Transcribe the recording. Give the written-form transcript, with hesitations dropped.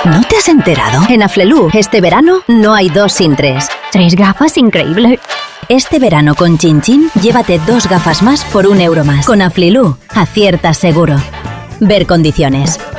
¿No te has enterado? En Aflelu, este verano, no hay 2 sin 3. 3 gafas, increíble. Este verano con Chin Chin, llévate 2 gafas más por €1 más. Con Aflelu, aciertas seguro. Ver condiciones.